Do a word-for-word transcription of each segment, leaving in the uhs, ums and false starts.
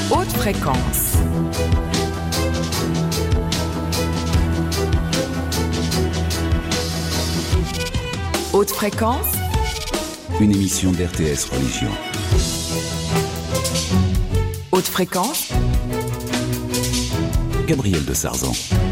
Haute fréquence. Haute fréquence. Une émission d'R T S Religion. Haute fréquence. Gabriel de Sarzan.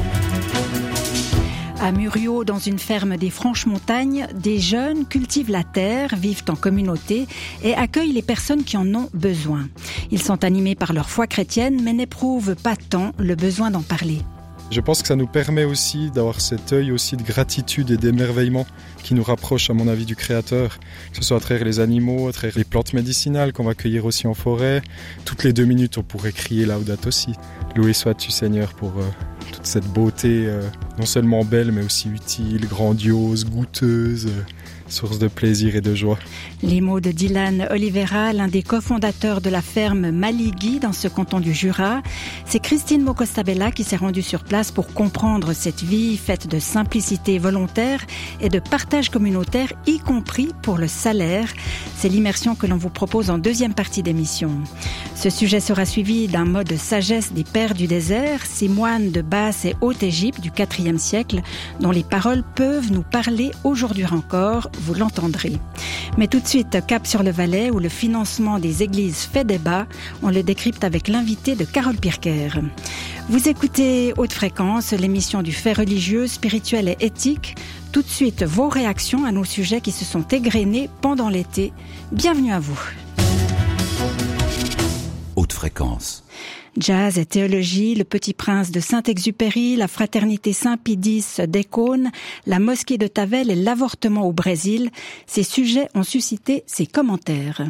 À Muriot, dans une ferme des Franches-Montagnes, des jeunes cultivent la terre, vivent en communauté et accueillent les personnes qui en ont besoin. Ils sont animés par leur foi chrétienne, mais n'éprouvent pas tant le besoin d'en parler. Je pense que ça nous permet aussi d'avoir cet œil aussi de gratitude et d'émerveillement qui nous rapproche, à mon avis, du Créateur. Que ce soit à travers les animaux, à travers les plantes médicinales qu'on va cueillir aussi en forêt. Toutes les deux minutes, on pourrait crier Laudato Si. Loué sois-tu, Seigneur, pour euh, toute cette beauté, euh, non seulement belle, mais aussi utile, grandiose, goûteuse, euh, source de plaisir et de joie. Les mots de Dylan Oliveira, l'un des cofondateurs de la ferme Maligui dans ce canton du Jura. C'est Christine Mocostabella qui s'est rendue sur place pour comprendre cette vie faite de simplicité volontaire et de partage communautaire, y compris pour le salaire. C'est l'immersion que l'on vous propose en deuxième partie d'émission. Ce sujet sera suivi d'un mot de sagesse des pères du désert, ces moines de Basse et Haute-Égypte du quatrième siècle, dont les paroles peuvent nous parler aujourd'hui encore, vous l'entendrez. Mais tout de suite, cap sur le Valais où le financement des églises fait débat, on le décrypte avec l'invité de Carole Pirker. Vous écoutez Haute Fréquence, l'émission du fait religieux, spirituel et éthique. Tout de suite, vos réactions à nos sujets qui se sont égrenés pendant l'été. Bienvenue à vous. Haute fréquence. Jazz et théologie, le Petit Prince de Saint-Exupéry, la fraternité Saint-Pidis d'Écône, la mosquée de Tavel et l'avortement au Brésil, ces sujets ont suscité ces commentaires.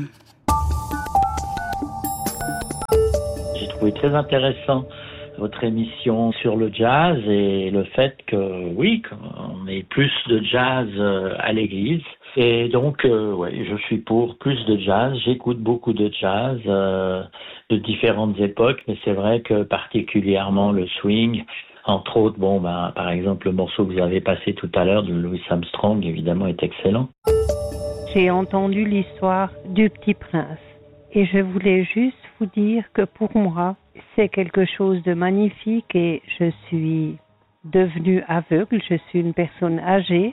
J'ai trouvé très intéressant votre émission sur le jazz et le fait que, oui, qu'on ait plus de jazz à l'église. Et donc, euh, ouais, je suis pour plus de jazz. J'écoute beaucoup de jazz euh, de différentes époques, mais c'est vrai que particulièrement le swing, entre autres, bon, ben, par exemple, le morceau que vous avez passé tout à l'heure de Louis Armstrong, évidemment, est excellent. J'ai entendu l'histoire du Petit Prince et je voulais juste vous dire que pour moi, c'est quelque chose de magnifique et je suis devenue aveugle, je suis une personne âgée.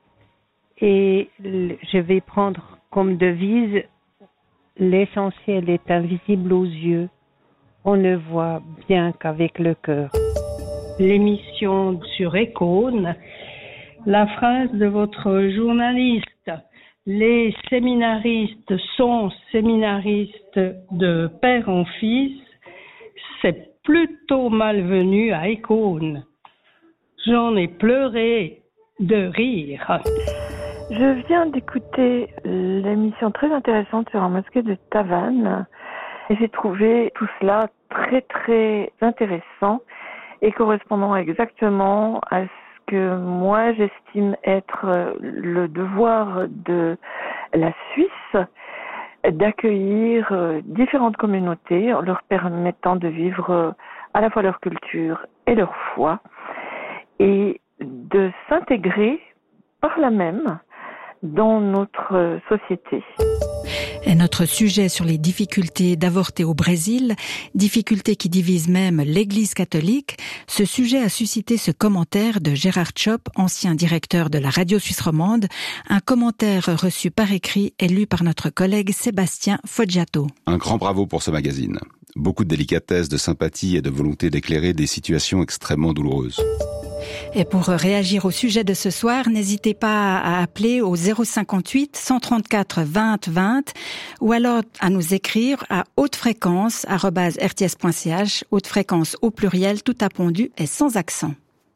Et je vais prendre comme devise, l'essentiel est invisible aux yeux. On ne voit bien qu'avec le cœur. L'émission sur Écône, la phrase de votre journaliste, les séminaristes sont séminaristes de père en fils, c'est plutôt malvenu à Écône. J'en ai pleuré de rire. Je viens d'écouter l'émission très intéressante sur la mosquée de Tavannes et j'ai trouvé tout cela très très intéressant et correspondant exactement à ce que moi j'estime être le devoir de la Suisse, d'accueillir différentes communautés en leur permettant de vivre à la fois leur culture et leur foi et de s'intégrer par là même dans notre société. Et notre sujet sur les difficultés d'avorter au Brésil, difficultés qui divisent même l'Église catholique, ce sujet a suscité ce commentaire de Gérard Chop, ancien directeur de la radio suisse romande, un commentaire reçu par écrit et lu par notre collègue Sébastien Foggiato. Un grand bravo pour ce magazine. Beaucoup de délicatesse, de sympathie et de volonté d'éclairer des situations extrêmement douloureuses. Et pour réagir au sujet de ce soir, n'hésitez pas à appeler au zéro cinquante-huit cent trente-quatre vingt vingt ou alors à nous écrire à hautefréquence arobase r t s point c h, haute fréquence au pluriel, tout appondu et sans accent.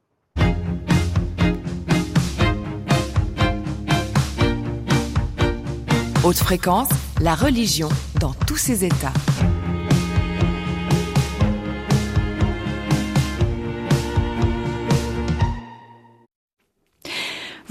Haute fréquence, la religion dans tous ses états.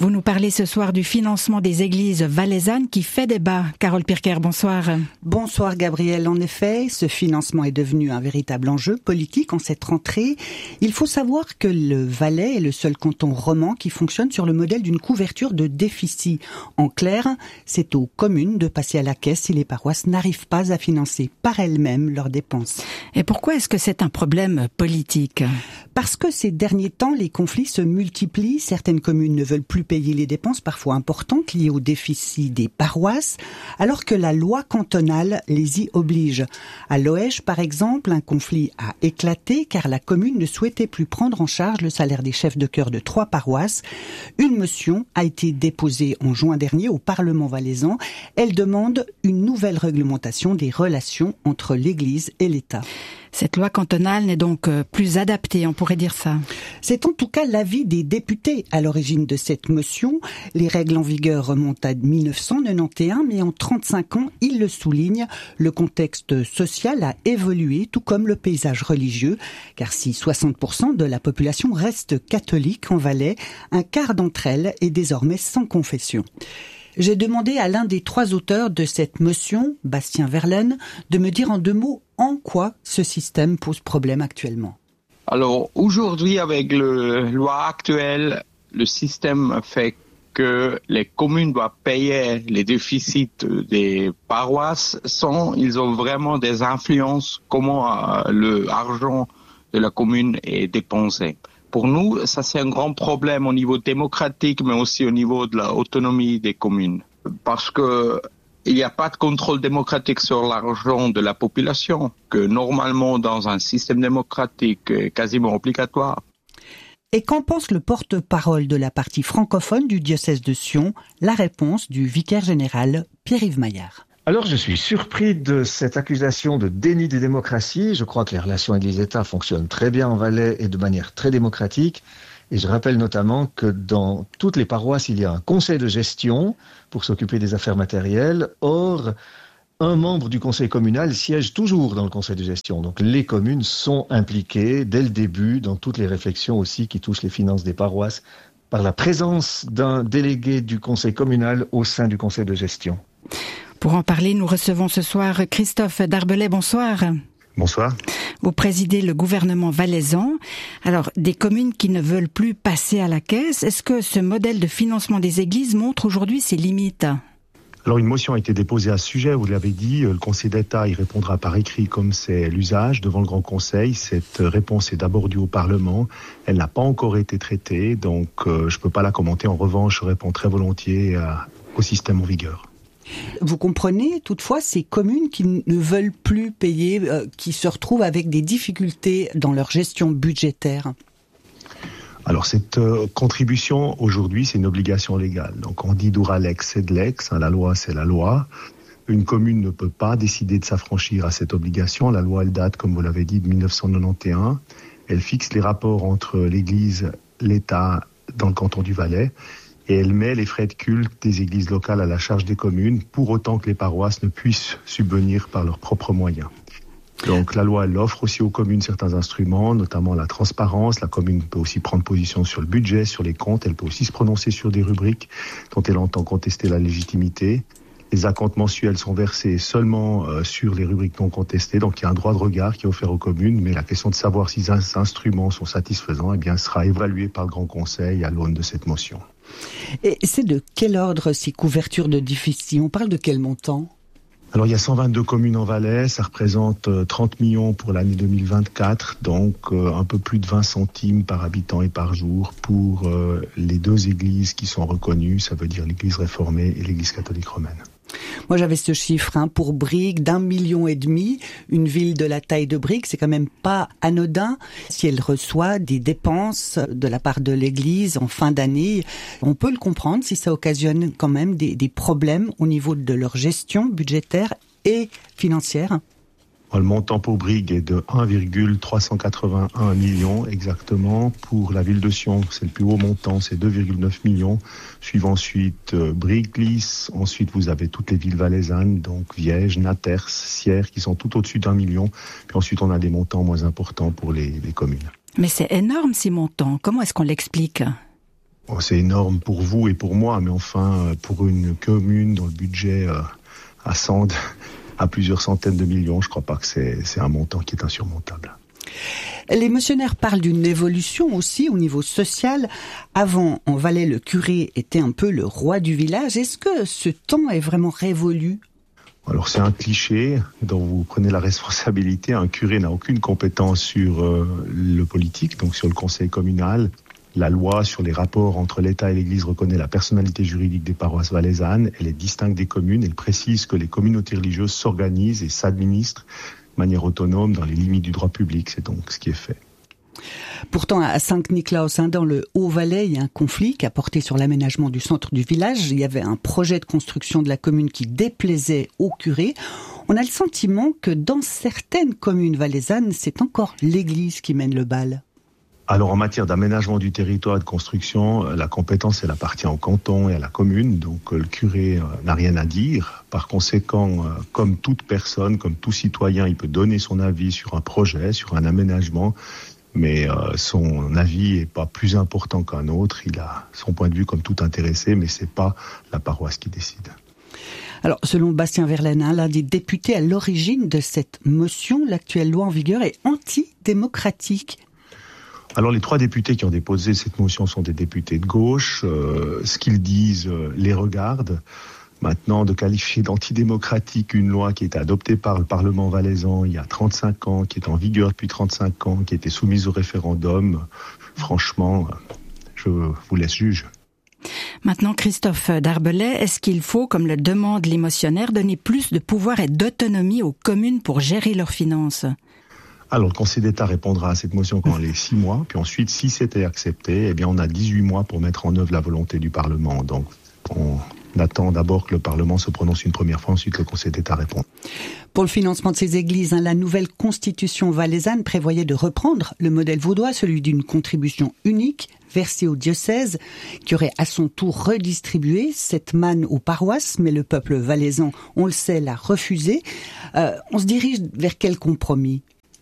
Vous nous parlez ce soir du financement des églises valaisannes qui fait débat. Carole Pirker, bonsoir. Bonsoir Gabriel. En effet, ce financement est devenu un véritable enjeu politique en cette rentrée. Il faut savoir que le Valais est le seul canton roman qui fonctionne sur le modèle d'une couverture de déficit. En clair, c'est aux communes de passer à la caisse si les paroisses n'arrivent pas à financer par elles-mêmes leurs dépenses. Et pourquoi est-ce que c'est un problème politique ? Parce que ces derniers temps, les conflits se multiplient. Certaines communes ne veulent plus payer les dépenses parfois importantes liées au déficit des paroisses, alors que la loi cantonale les y oblige. À Loèche, par exemple, un conflit a éclaté car la commune ne souhaitait plus prendre en charge le salaire des chefs de chœur de trois paroisses. Une motion a été déposée en juin dernier au Parlement valaisan. Elle demande une nouvelle réglementation des relations entre l'Église et l'État. Cette loi cantonale n'est donc plus adaptée, on pourrait dire ça. C'est en tout cas l'avis des députés à l'origine de cette motion. Les règles en vigueur remontent à mille neuf cent quatre-vingt-onze, mais en trente-cinq ans, ils le soulignent, le contexte social a évolué, tout comme le paysage religieux, car si soixante pour cent de la population reste catholique en Valais, un quart d'entre elles est désormais sans confession. J'ai demandé à l'un des trois auteurs de cette motion, Bastien Verlaine, de me dire en deux mots en quoi ce système pose problème actuellement. Alors aujourd'hui, avec la loi actuelle, le système fait que les communes doivent payer les déficits des paroisses sans ils ont vraiment des influences comment euh, l'argent de la commune est dépensé. Pour nous, ça c'est un grand problème au niveau démocratique, mais aussi au niveau de l'autonomie des communes. Parce que il n'y a pas de contrôle démocratique sur l'argent de la population, que normalement dans un système démocratique est quasiment obligatoire. Et qu'en pense le porte-parole de la partie francophone du diocèse de Sion? La réponse du vicaire général Pierre-Yves Maillard. Alors je suis surpris de cette accusation de déni des démocraties. Je crois que les relations Église-État fonctionnent très bien en Valais et de manière très démocratique. Et je rappelle notamment que dans toutes les paroisses, il y a un conseil de gestion pour s'occuper des affaires matérielles. Or, un membre du conseil communal siège toujours dans le conseil de gestion. Donc les communes sont impliquées dès le début dans toutes les réflexions aussi qui touchent les finances des paroisses par la présence d'un délégué du conseil communal au sein du conseil de gestion. Pour en parler, nous recevons ce soir Christophe Darbelay. Bonsoir. Bonsoir. Vous présidez le gouvernement valaisan. Alors, des communes qui ne veulent plus passer à la caisse, est-ce que ce modèle de financement des églises montre aujourd'hui ses limites ? Alors, une motion a été déposée à ce sujet, vous l'avez dit. Le Conseil d'État y répondra par écrit comme c'est l'usage devant le Grand Conseil. Cette réponse est d'abord due au Parlement. Elle n'a pas encore été traitée, donc euh, je ne peux pas la commenter. En revanche, je réponds très volontiers à, au système en vigueur. Vous comprenez toutefois ces communes qui ne veulent plus payer, euh, qui se retrouvent avec des difficultés dans leur gestion budgétaire? Alors cette euh, contribution aujourd'hui c'est une obligation légale. Donc on dit Duralex c'est de l'ex, hein, la loi c'est la loi. Une commune ne peut pas décider de s'affranchir à cette obligation. La loi elle date comme vous l'avez dit de mille neuf cent quatre-vingt-onze. Elle fixe les rapports entre l'Église, l'État dans le canton du Valais. Et elle met les frais de culte des églises locales à la charge des communes, pour autant que les paroisses ne puissent subvenir par leurs propres moyens. Donc la loi, elle offre aussi aux communes certains instruments, notamment la transparence. La commune peut aussi prendre position sur le budget, sur les comptes. Elle peut aussi se prononcer sur des rubriques dont elle entend contester la légitimité. Les acomptes mensuels sont versés seulement euh, sur les rubriques non contestées. Donc il y a un droit de regard qui est offert aux communes. Mais la question de savoir si ces instruments sont satisfaisants, eh bien, sera évaluée par le Grand Conseil à l'aune de cette motion. Et c'est de quel ordre ces couvertures de déficit? On parle de quel montant? Alors il y a cent vingt-deux communes en Valais, ça représente trente millions pour l'année deux mille vingt-quatre, donc euh, un peu plus de vingt centimes par habitant et par jour pour euh, les deux églises qui sont reconnues, ça veut dire l'église réformée et l'église catholique romaine. Moi j'avais ce chiffre hein, pour Brigue d'un million et demi, une ville de la taille de Brigue, c'est quand même pas anodin. Si elle reçoit des dépenses de la part de l'église en fin d'année, on peut le comprendre si ça occasionne quand même des, des problèmes au niveau de leur gestion budgétaire et financière. Le montant pour Brigue est de un virgule trois cent quatre-vingt-un million exactement. Pour la ville de Sion, c'est le plus haut montant, c'est deux virgule neuf millions. Suivant ensuite euh, Brigue, Lys. Ensuite, vous avez toutes les villes valaisannes, donc Viège, Naters, Sierre, qui sont tout au-dessus d'un million. Puis ensuite, on a des montants moins importants pour les, les communes. Mais c'est énorme ces montants. Comment est-ce qu'on l'explique ? Oh, c'est énorme pour vous et pour moi, mais enfin, pour une commune dont le budget euh, ascende à plusieurs centaines de millions, je ne crois pas que c'est, c'est un montant qui est insurmontable. Les motionnaires parlent d'une évolution aussi au niveau social. Avant, en Valais, le curé était un peu le roi du village. Est-ce que ce temps est vraiment révolu ? Alors c'est un cliché dont vous prenez la responsabilité. Un curé n'a aucune compétence sur euh, le politique, donc sur le conseil communal. La loi sur les rapports entre l'État et l'Église reconnaît la personnalité juridique des paroisses valaisannes. Elle est distincte des communes. Elle précise que les communautés religieuses s'organisent et s'administrent de manière autonome dans les limites du droit public. C'est donc ce qui est fait. Pourtant, à Saint-Niklaus, hein, dans le Haut-Valais, il y a un conflit qui a porté sur l'aménagement du centre du village. Il y avait un projet de construction de la commune qui déplaisait au curé. On a le sentiment que dans certaines communes valaisannes, c'est encore l'Église qui mène le bal. Alors en matière d'aménagement du territoire et de construction, la compétence elle appartient au canton et à la commune, donc le curé n'a rien à dire. Par conséquent, comme toute personne, comme tout citoyen, il peut donner son avis sur un projet, sur un aménagement, mais euh, son avis est pas plus important qu'un autre. Il a son point de vue comme tout intéressé, mais c'est pas la paroisse qui décide. Alors, selon Bastien Verlaine, hein, l'un des députés à l'origine de cette motion, l'actuelle loi en vigueur est antidémocratique. Alors les trois députés qui ont déposé cette motion sont des députés de gauche. Euh, ce qu'ils disent euh, les regarde. Maintenant, de qualifier d'antidémocratique une loi qui a été adoptée par le Parlement valaisan il y a trente-cinq ans, qui est en vigueur depuis trente-cinq ans, qui a été soumise au référendum, franchement, je vous laisse juge. Maintenant, Christophe Darbelay, est-ce qu'il faut, comme le demandent les motionnaires, donner plus de pouvoir et d'autonomie aux communes pour gérer leurs finances ? Alors, le Conseil d'État répondra à cette motion pendant les six mois. Puis ensuite, si c'était accepté, eh bien, on a dix-huit mois pour mettre en œuvre la volonté du Parlement. Donc, on attend d'abord que le Parlement se prononce une première fois, ensuite le Conseil d'État répond. Pour le financement de ces églises, hein, la nouvelle constitution valaisanne prévoyait de reprendre le modèle vaudois, celui d'une contribution unique versée au diocèse, qui aurait à son tour redistribué cette manne aux paroisses, mais le peuple valaisan, on le sait, l'a refusé. Euh, on se dirige vers quel compromis ?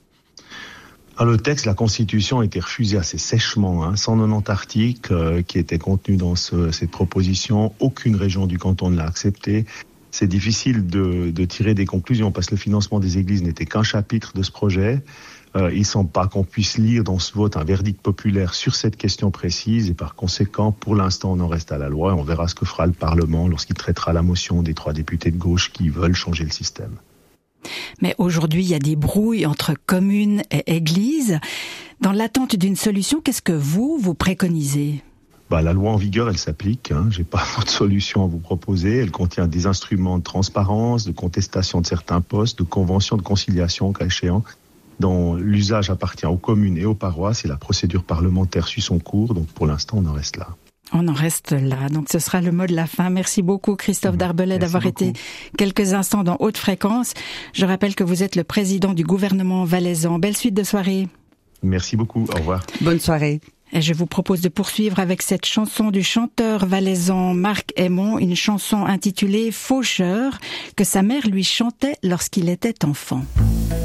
Alors, le texte, la Constitution, a été refusé assez sèchement, hein, cent quatre-vingt-dix articles euh, qui étaient contenus dans ce, cette proposition. Aucune région du canton ne l'a accepté. C'est difficile de, de tirer des conclusions parce que le financement des églises n'était qu'un chapitre de ce projet. Euh, il ne semble pas qu'on puisse lire dans ce vote un verdict populaire sur cette question précise et par conséquent, pour l'instant, on en reste à la loi et on verra ce que fera le Parlement lorsqu'il traitera la motion des trois députés de gauche qui veulent changer le système. Mais aujourd'hui, il y a des brouilles entre communes et églises. Dans l'attente d'une solution, qu'est-ce que vous, vous préconisez ? Bah, la loi en vigueur, elle s'applique. Hein. Je n'ai pas d'autre solution à vous proposer. Elle contient des instruments de transparence, de contestation de certains postes, de conventions de conciliation, cas échéant, dont l'usage appartient aux communes et aux paroisses et la procédure parlementaire suit son cours. Donc pour l'instant, on en reste là. On en reste là. Donc ce sera le mot de la fin. Merci beaucoup Christophe Darbelay d'avoir beaucoup. été quelques instants dans Haute Fréquence. Je rappelle que vous êtes le président du gouvernement valaisan. Belle suite de soirée. Merci beaucoup. Au revoir. Bonne soirée. Et je vous propose de poursuivre avec cette chanson du chanteur valaisan Marc Aymon, une chanson intitulée Faucheur, que sa mère lui chantait lorsqu'il était enfant.